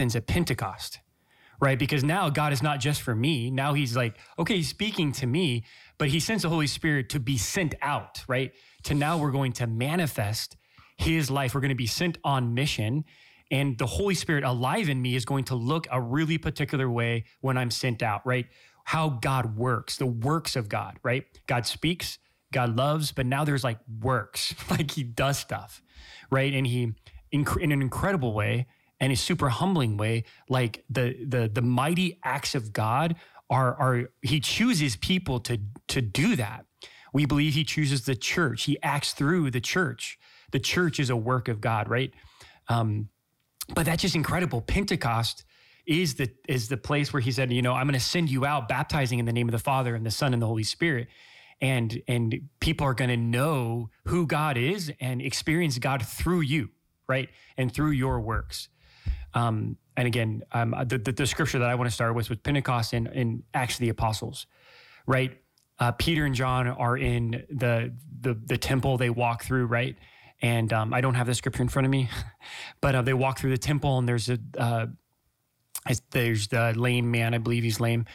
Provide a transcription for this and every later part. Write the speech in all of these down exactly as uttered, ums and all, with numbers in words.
happens at Pentecost, right? Because now God is not just for me. Now he's like, okay, he's speaking to me, but he sends the Holy Spirit to be sent out, right? To now we're going to manifest his life. We're going to be sent on mission, and the Holy Spirit alive in me is going to look a really particular way when I'm sent out, right? How God works, the works of God, right? God speaks, God loves, but now there's like works, like he does stuff, right? And he, in, in an incredible way and a super humbling way, like the the the mighty acts of God are, are he chooses people to, to do that. We believe he chooses the church. He acts through the church. The church is a work of God, right? Um, but that's just incredible. Pentecost is the is the place where he said, you know, I'm going to send you out baptizing in the name of the Father and the Son and the Holy Spirit. And, and people are going to know who God is and experience God through you, right? And through your works. Um, and again, um, the, the, the scripture that I want to start with was Pentecost in, in Acts of the Apostles, right? Uh, Peter and John are in the, the, the temple they walk through, right? And um, I don't have the scripture in front of me, but uh, they walk through the temple, and there's a uh, there's the lame man, I believe he's lame.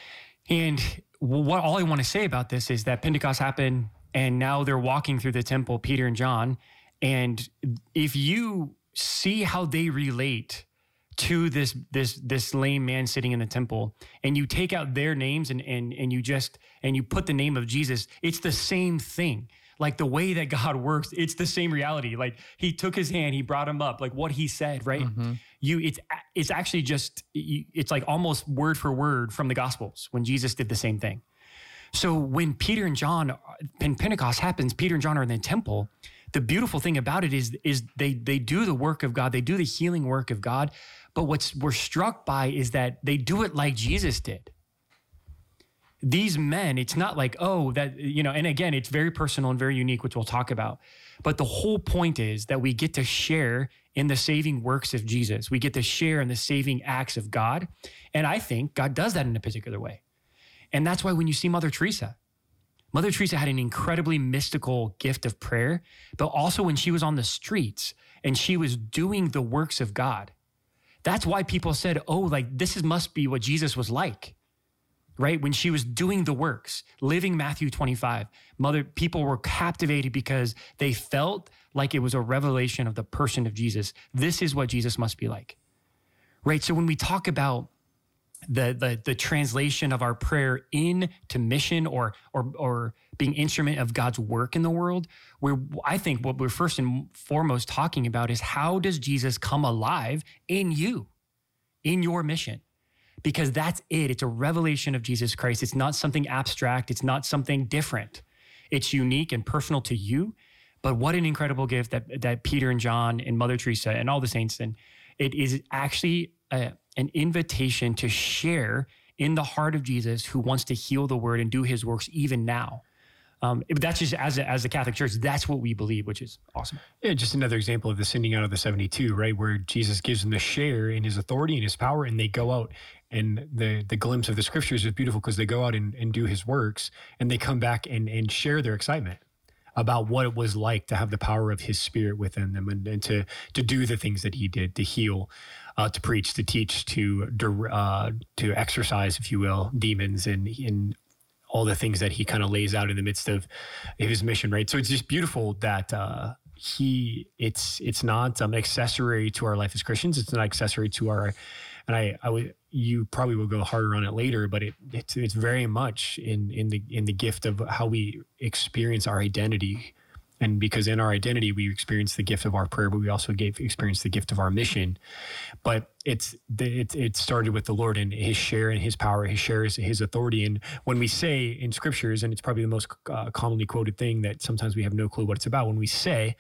And what all I want to say about this is that Pentecost happened, and now they're walking through the temple, Peter and John. And if you see how they relate to this this this lame man sitting in the temple, and you take out their names and and and you just and you put the name of Jesus, it's the same thing. Like the way that God works, it's the same reality. Like he took his hand, he brought him up, like what he said, right? Mm-hmm. You, it's it's actually just, it's like almost word for word from the Gospels when Jesus did the same thing. So when Peter and John, when Pentecost happens, Peter and John are in the temple. The beautiful thing about it is, is they they do the work of God, they do the healing work of God. But what's we're struck by is that they do it like Jesus did. These men, it's not like, oh, that, you know, and again, it's very personal and very unique, which we'll talk about. But the whole point is that we get to share in the saving works of Jesus. We get to share in the saving acts of God. And I think God does that in a particular way. And that's why when you see Mother Teresa, Mother Teresa had an incredibly mystical gift of prayer, but also when she was on the streets and she was doing the works of God, that's why people said, oh, like this is, must be what Jesus was like. Right? When she was doing the works, living Matthew twenty-five, mother, people were captivated because they felt like it was a revelation of the person of Jesus. This is what Jesus must be like. Right? So when we talk about the the, the translation of our prayer into mission or or or being instrument of God's work in the world, we're, I think what we're first and foremost talking about is how does Jesus come alive in you, in your mission? Because that's it. It's a revelation of Jesus Christ. It's not something abstract. It's not something different. It's unique and personal to you. But what an incredible gift that that Peter and John and Mother Teresa and all the saints, and it is actually a, an invitation to share in the heart of Jesus, who wants to heal the word and do his works even now. Um, that's just as a, as a Catholic Church, that's what we believe, which is awesome. Yeah, just another example of the sending out of the seventy-two, right? Where Jesus gives them the share in his authority and his power, and they go out. And the the glimpse of the scriptures is beautiful because they go out and, and do his works, and they come back and, and share their excitement about what it was like to have the power of his spirit within them, and, and to to do the things that he did, to heal, uh, to preach, to teach, to uh, to exorcise, if you will, demons, and in all the things that he kind of lays out in the midst of his mission, right? So it's just beautiful that uh, he, it's it's not um, accessory to our life as Christians. It's not accessory to our, and I, I would, you probably will go harder on it later, but it it's, it's very much in in the in the gift of how we experience our identity. And because in our identity, we experience the gift of our prayer, but we also gave experience the gift of our mission. But it's the, it, it started with the Lord and his share and his power, his share, his, his authority. And when we say in scriptures, and it's probably the most uh, commonly quoted thing that sometimes we have no clue what it's about, when we say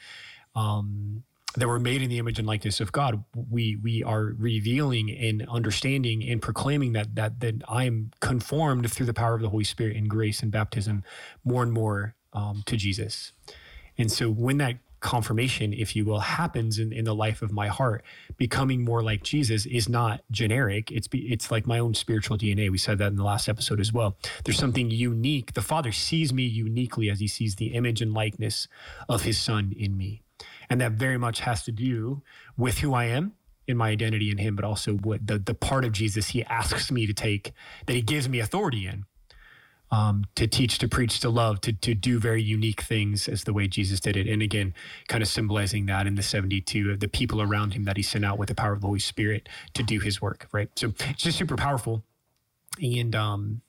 um, that we're made in the image and likeness of God, we we are revealing and understanding and proclaiming that that that I am conformed through the power of the Holy Spirit in grace and baptism more and more um, to Jesus. And so when that confirmation, if you will, happens in, in the life of my heart, becoming more like Jesus is not generic. It's be, it's like my own spiritual D N A. We said that in the last episode as well. There's something unique. The Father sees me uniquely as he sees the image and likeness of his Son in me. And that very much has to do with who I am in my identity in him, but also what the, the part of Jesus he asks me to take, that he gives me authority in, um, to teach, to preach, to love, to to do very unique things as the way Jesus did it. And again, kind of symbolizing that in the seventy-two of the people around him that he sent out with the power of the Holy Spirit to do his work, right? So it's just super powerful. And um,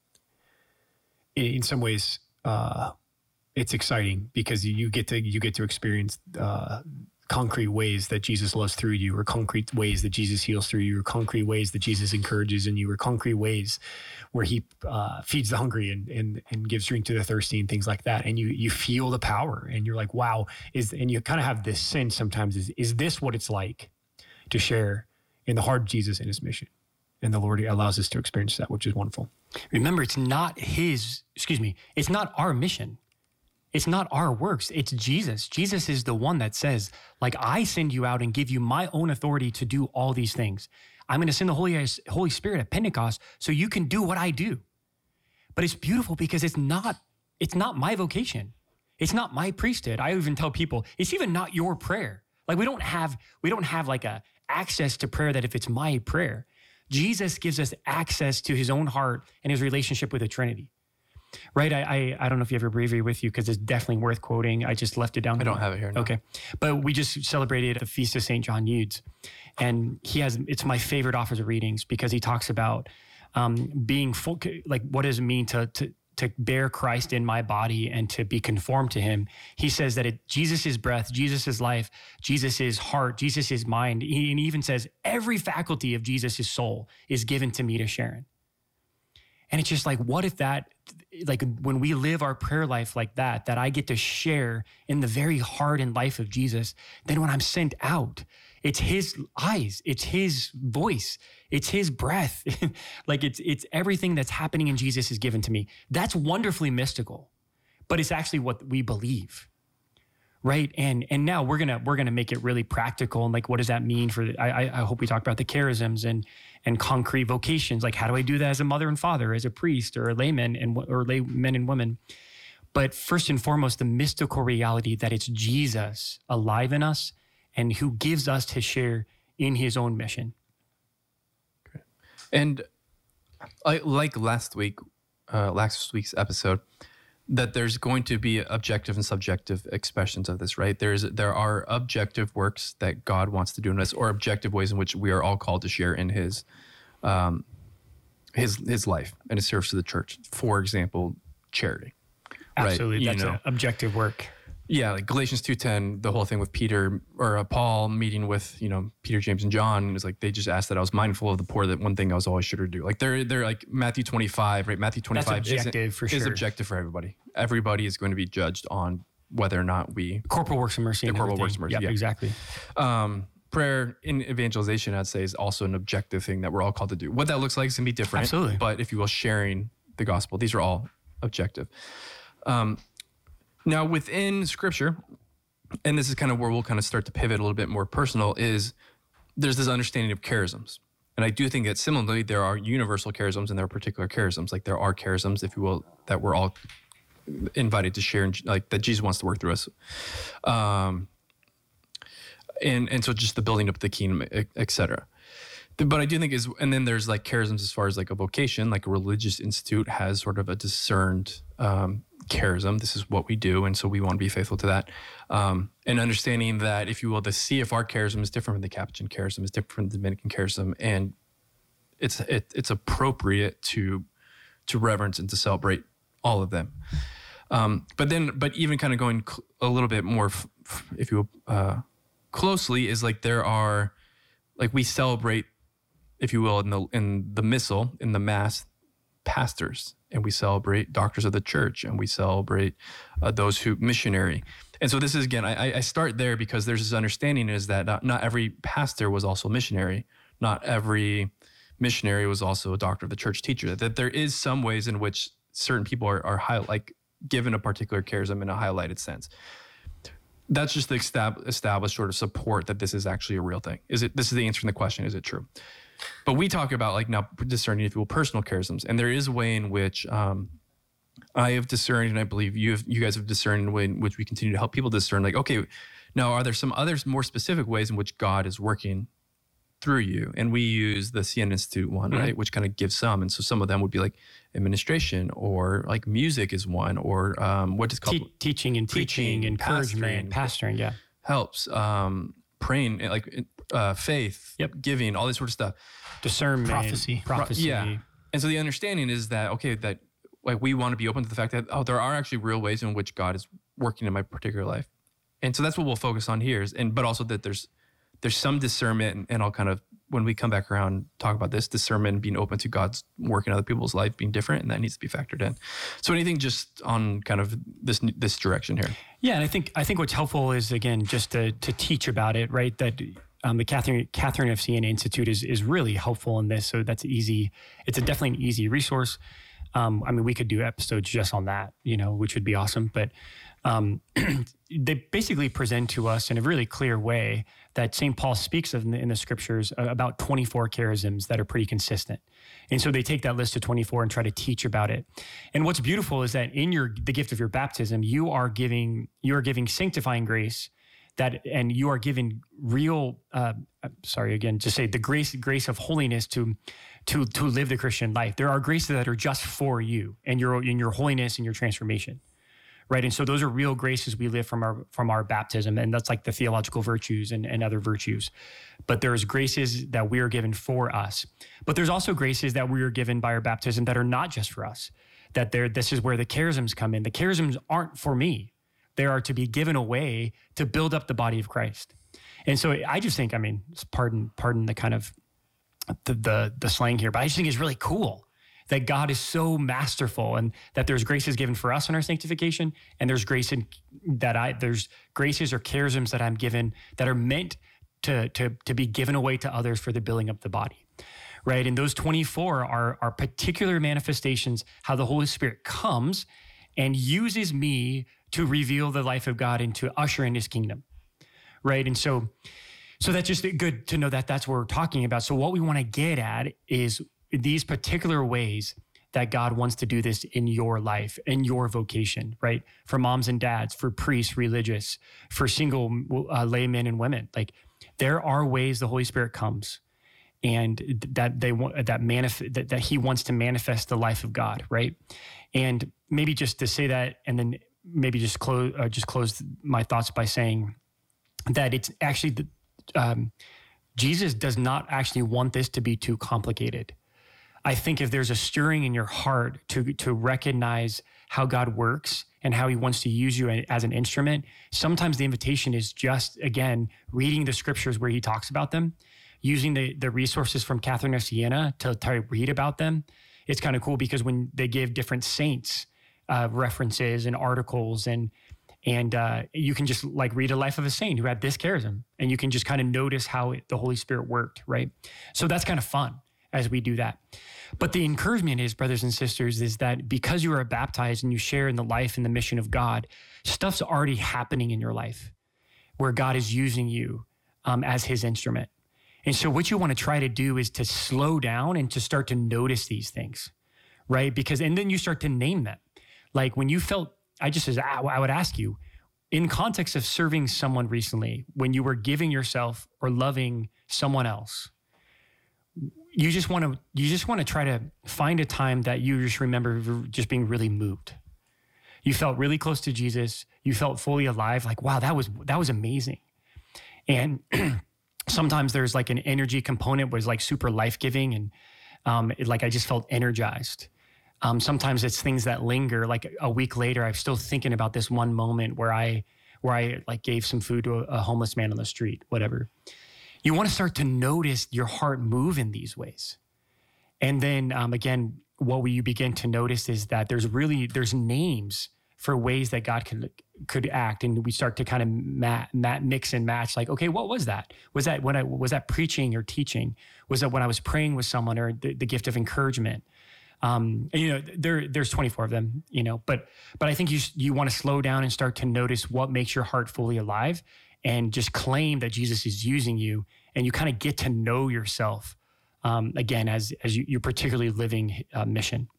in, in some ways, uh, it's exciting because you get to you get to experience uh, concrete ways that Jesus loves through you, or concrete ways that Jesus heals through you, or concrete ways that Jesus encourages in you, or concrete ways where he uh, feeds the hungry and, and and gives drink to the thirsty and things like that. And you you feel the power, and you're like, wow, is and you kind of have this sense sometimes, is is this what it's like to share in the heart of Jesus and his mission? And the Lord allows us to experience that, which is wonderful. Remember, it's not his, excuse me, it's not our mission. It's not our works. It's Jesus. Jesus is the one that says, like, I send you out and give you my own authority to do all these things. I'm going to send the Holy, Holy Spirit at Pentecost so you can do what I do. But it's beautiful because it's not, it's not my vocation. It's not my priesthood. I even tell people, it's even not your prayer. Like, we don't have, we don't have like a access to prayer that if it's my prayer. Jesus gives us access to his own heart and his relationship with the Trinity. Right? I I, I don't know if you have a breviary with you because it's definitely worth quoting. I just left it down. I don't have it here. No. Okay. But we just celebrated the Feast of Saint John Eudes. And he has, it's my favorite offers of readings because he talks about um, being full, like, what does it mean to, to, to bear Christ in my body and to be conformed to him. He says that it, Jesus is breath, Jesus is life, Jesus is heart, Jesus is mind. He, and he even says every faculty of Jesus' soul is given to me to share in. And it's just like, what if that, like when we live our prayer life like that, that I get to share in the very heart and life of Jesus, then when I'm sent out, it's his eyes, it's his voice, it's his breath. Like it's it's everything that's happening in Jesus is given to me. That's wonderfully mystical, but it's actually what we believe. Right. And and now we're gonna we're gonna make it really practical. And like, what does that mean for the, I I hope we talk about the charisms and and concrete vocations. Like, how do I do that as a mother and father, as a priest or a layman and or laymen and women? But first and foremost, the mystical reality that it's Jesus alive in us and who gives us to share in his own mission. Okay. And I, like last week, uh, last week's episode, that there's going to be objective and subjective expressions of this, right? There's there are objective works that God wants to do in us, or objective ways in which we are all called to share in his um, his his life and his service to the church. For example, charity. Absolutely, right? that's an objective work. Yeah, like Galatians two ten, the whole thing with Peter or uh, Paul meeting with, you know, Peter, James, and John is like, they just asked that I was mindful of the poor, that one thing I was always sure to do. Like they're they're like Matthew twenty-five, right? Matthew twenty-five That's objective for is sure. objective for everybody. Everybody is going to be judged on whether or not we Corporal works of mercy. The and corporal everything. works of mercy, Yep, yeah. exactly. Um, prayer in evangelization, I'd say, is also an objective thing that we're all called to do. What that looks like is going to be different. Absolutely. But if you will, sharing the gospel, these are all objective. Um, now within Scripture, and this is kind of where we'll kind of start to pivot a little bit more personal, is there's this understanding of charisms. And I do think that similarly, there are universal charisms and there are particular charisms. Like there are charisms, if you will, that we're all invited to share, and like that Jesus wants to work through us. Um, and, and so just the building up of the kingdom, et, et cetera. But I do think is, and then there's like charisms as far as like a vocation, like a religious institute has sort of a discerned um, charism. This is what we do. And so we want to be faithful to that. Um, and understanding that, if you will, the C F R charism is different from the Capuchin charism, is different from the Dominican charism. And it's, it, it's appropriate to, to reverence and to celebrate all of them. Um, but then, but even kind of going cl- a little bit more, f- f- if you will, uh, closely, is like there are, like we celebrate, if you will, in the in the missal, in the mass, pastors, and we celebrate doctors of the church, and we celebrate uh, those who missionary. And so this is, again, I, I start there because there's this understanding is that not, not every pastor was also a missionary. Not every missionary was also a doctor of the church teacher. That there is some ways in which certain people are, are high, like given a particular charism in a highlighted sense. That's just the estab- established sort of support that this is actually a real thing. Is it? This is the answer to the question, is it true? But we talk about like now discerning, if you will, personal charisms. And there is a way in which um, I have discerned, and I believe you have, you guys have discerned, in a way in which we continue to help people discern, like, okay, now are there some others more specific ways in which God is working through you. And we use the C N Institute one, Mhm. right? Which kind of gives some. And so some of them would be like administration, or like music is one, or um, what is called Te- teaching and Preaching, teaching, encouragement, pastoring, yeah. helps, um, praying, like uh, faith, Yep. giving, all this sort of stuff. Discernment, Prophecy. prophecy. Yeah. And so the understanding is that, okay, that like we want to be open to the fact that, oh, there are actually real ways in which God is working in my particular life. And so that's what we'll focus on here is, and, but also that there's, there's some discernment, and, and I'll kind of, when we come back around, talk about this discernment, being open to God's work in other people's life being different, and that needs to be factored in. So anything just on kind of this, this direction here. Yeah, and I think I think what's helpful is, again, just to to teach about it, right? That um, the Catherine Catherine of Siena Institute is is really helpful in this. So that's easy. It's a definitely an easy resource. Um, I mean, we could do episodes just on that, you know, which would be awesome. But um, they basically present to us in a really clear way that Saint Paul speaks of in the, in the scriptures uh, about twenty-four charisms that are pretty consistent. And so they take that list of twenty-four and try to teach about it. And what's beautiful is that in your the gift of your baptism, you are giving you are giving sanctifying grace, that and you are given real uh, sorry again just say the grace grace of holiness to to to live the Christian life. There are graces that are just for you and your in your holiness and your transformation. Right. And so those are real graces we live from our from our baptism. And that's like the theological virtues and, and other virtues. But there's graces that we are given for us. But there's also graces that we are given by our baptism that are not just for us. That there this is where the charisms come in. The charisms aren't for me. They are to be given away to build up the body of Christ. And so I just think, I mean, pardon, pardon the kind of the the, the slang here, but I just think it's really cool that God is so masterful, and that there's graces given for us in our sanctification, and there's grace in that I there's graces or charisms that I'm given that are meant to to to be given away to others for the building up the body, right? And those twenty-four are are particular manifestations how the Holy Spirit comes and uses me to reveal the life of God and to usher in His kingdom, right? And so, so that's just good to know that that's what we're talking about. So what we want to get at is these particular ways that God wants to do this in your life, in your vocation, right? For moms and dads, for priests, religious, for single uh, laymen and women. Like there are ways the Holy Spirit comes, and that they want that manif- that, that He wants to manifest the life of God, right? And maybe just to say that, and then maybe just close uh, just close my thoughts by saying that it's actually the, um, Jesus does not actually want this to be too complicated. I think if there's a stirring in your heart to to recognize how God works and how He wants to use you as an instrument, sometimes the invitation is just, again, reading the scriptures where He talks about them, using the, the resources from Catherine of Siena to, to read about them. It's kind of cool because when they give different saints uh, references and articles, and and uh, you can just like read a life of a saint who had this charism, and you can just kind of notice how it, the Holy Spirit worked, right? So that's kind of fun as we do that. But the encouragement is, brothers and sisters, is that because you are baptized and you share in the life and the mission of God, stuff's already happening in your life where God is using you um, as His instrument. And so what you want to try to do is to slow down and to start to notice these things, right? Because, and then you start to name them. Like when you felt, I just, as I would ask you, in context of serving someone recently, when you were giving yourself or loving someone else, you just want to you just want to try to find a time that you just remember just being really moved. You felt really close to Jesus. You felt fully alive. Like, wow, that was that was amazing. And sometimes there's like an energy component where it's like super life-giving, and um, it, like I just felt energized. Um, sometimes it's things that linger. Like a week later, I'm still thinking about this one moment where I where I like gave some food to a, a homeless man on the street, whatever. You want to start to notice your heart move in these ways. And then um, again, what you begin to notice is that there's really, there's names for ways that God could could act. And we start to kind of mat, mat, mix and match like, okay, what was that? Was that when I, was that preaching or teaching? Was that when I was praying with someone, or the, the gift of encouragement? Um, and, you know, there, there's twenty-four of them, you know, but, but I think you, you want to slow down and start to notice what makes your heart fully alive, and just claim that Jesus is using you, and you kind of get to know yourself, um, again, as as you, you're particularly living uh, mission.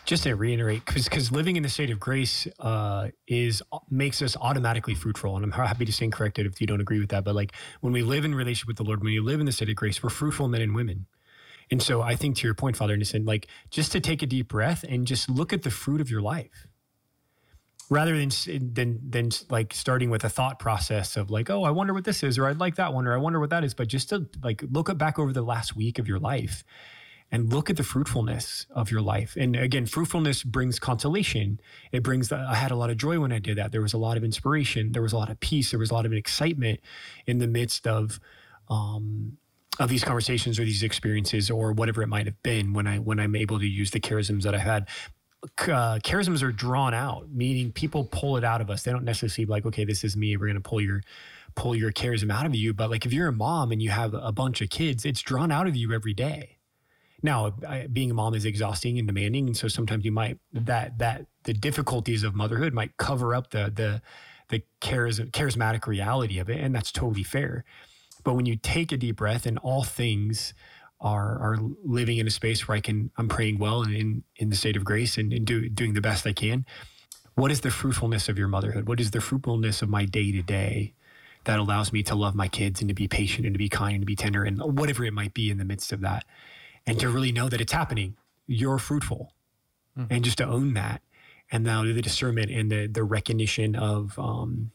Just to reiterate, because living in the state of grace uh, is makes us automatically fruitful, and I'm happy to stand corrected if you don't agree with that. But like when we live in relationship with the Lord, when you live in the state of grace, we're fruitful men and women. And so I think to your point, Father Innocent, like just to take a deep breath and just look at the fruit of your life, rather than than than like starting with a thought process of like, oh, I wonder what this is, or I'd like that one, or I wonder what that is. But just to like look at back over the last week of your life. And look at the fruitfulness of your life. And again, fruitfulness brings consolation. It brings, the, I had a lot of joy when I did that. There was a lot of inspiration. There was a lot of peace. There was a lot of excitement in the midst of, um, of these conversations or these experiences or whatever it might have been when I, when I'm able to use the charisms that I had. Uh, charisms are drawn out, meaning people pull it out of us. They don't necessarily be like, okay, this is me. We're going to pull your, pull your charism out of you. But like if you're a mom and you have a bunch of kids, it's drawn out of you every day. Now, I, being a mom is exhausting and demanding, and so sometimes you might that that the difficulties of motherhood might cover up the the the charis- charismatic reality of it, and that's totally fair. But when you take a deep breath, and all things are are living in a space where I can I'm praying well and in in the state of grace and, and do, doing the best I can. What is the fruitfulness of your motherhood? What is the fruitfulness of my day to day that allows me to love my kids and to be patient and to be kind and to be tender and whatever it might be in the midst of that? And to really know that it's happening, you're fruitful, mm. and just to own that. And now the discernment and the the recognition of um,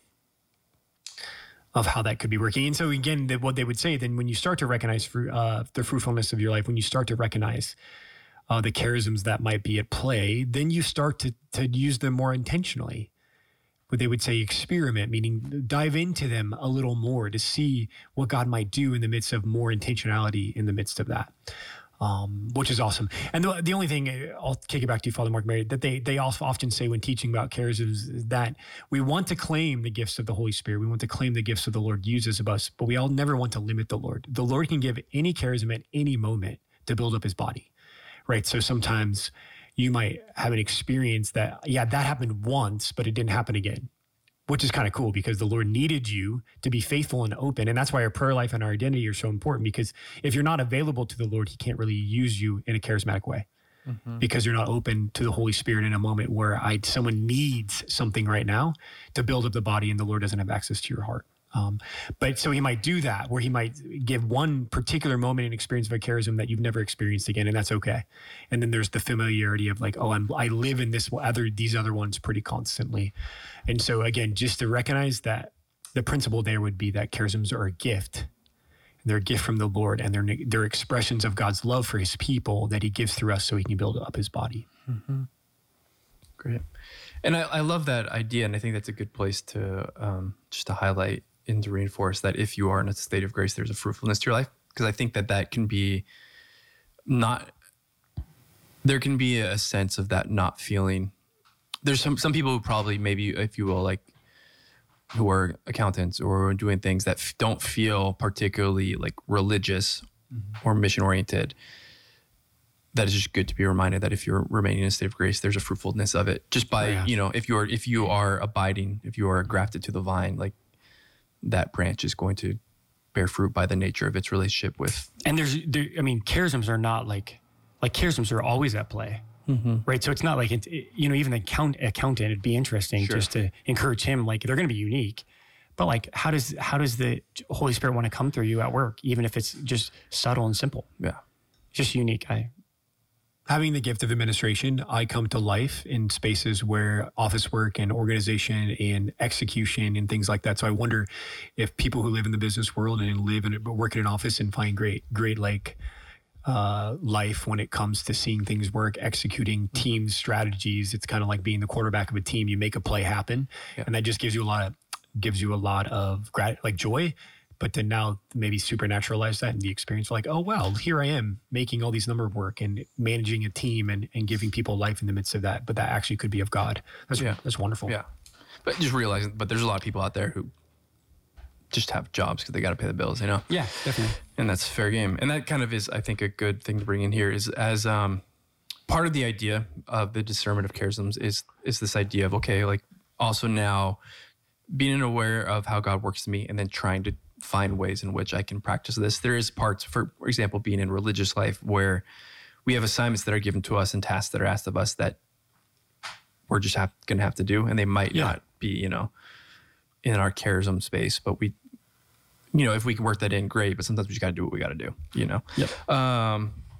of how that could be working. And so again, the, what they would say then when you start to recognize fru- uh, the fruitfulness of your life, when you start to recognize uh, the charisms that might be at play, then you start to to use them more intentionally. What they would say experiment, meaning dive into them a little more to see what God might do in the midst of more intentionality in the midst of that. Um, which is awesome. And the, the only thing, I'll kick it back to you, Father Mark Mary, that they they also often say when teaching about charisms is that we want to claim the gifts of the Holy Spirit. We want to claim the gifts of the Lord uses of us, but we all never want to limit the Lord. The Lord can give any charism at any moment to build up his body, right? So sometimes you might have an experience that, yeah, that happened once, but it didn't happen again. Which is kind of cool because the Lord needed you to be faithful and open. And that's why our prayer life and our identity are so important, because if you're not available to the Lord, he can't really use you in a charismatic way, mm-hmm. because you're not open to the Holy Spirit in a moment where I someone needs something right now to build up the body and the Lord doesn't have access to your heart. Um, but so he might do that where he might give one particular moment and experience of a charism that you've never experienced again, and that's okay. And then there's the familiarity of like, oh, I'm, I live in this other these other ones pretty constantly. And so again, just to recognize that the principle there would be that charisms are a gift. They're a gift from the Lord, and they're they're expressions of God's love for his people that he gives through us so he can build up his body. Mm-hmm. Great. And I, I love that idea, and I think that's a good place to um, just to highlight and to reinforce that if you are in a state of grace, there's a fruitfulness to your life. Because I think that that can be not, there can be a sense of that not feeling. There's some, some people who probably maybe, if you will, like who are accountants or doing things that f- don't feel particularly like religious mm-hmm. or mission oriented. That is just good to be reminded that if you're remaining in a state of grace, there's a fruitfulness of it. Just by, oh, yeah. you know, if you're, if you are abiding, if you are grafted to the vine, like, that branch is going to bear fruit by the nature of its relationship with. And there's, there, I mean, charisms are not like, like charisms are always at play, mm-hmm. right? So it's not like, it, you know, even the account, accountant, it'd be interesting sure. just to encourage him, like they're going to be unique, but like, how does, how does the Holy Spirit want to come through you at work, even if it's just subtle and simple? Yeah. Just unique. I, Having the gift of administration, I come to life in spaces where office work and organization and execution and things like that. So I wonder if people who live in the business world and live in work in an office and find great, great like uh, life when it comes to seeing things work, executing team strategies. It's kind of like being the quarterback of a team. You make a play happen, yeah. and that just gives you a lot of gives you a lot of grat- like joy. But to now maybe supernaturalize that in the experience, like, oh, well, here I am making all these number of work and managing a team and, and giving people life in the midst of that. But that actually could be of God. That's yeah. that's wonderful. Yeah. But just realizing, but there's a lot of people out there who just have jobs because they got to pay the bills, you know? Yeah, definitely. And that's fair game. And that kind of is, I think, a good thing to bring in here is as um, part of the idea of the discernment of charisms is is this idea of, okay, like also now being aware of how God works in me and then trying to find ways in which I can practice this. There is parts, for example, being in religious life where we have assignments that are given to us and tasks that are asked of us that we're just have, gonna have to do, and they might Yeah. not be, you know, in our charism space, but we, you know, if we can work that in, great. But sometimes we just got to do what we got to do, you know. Yep. Um,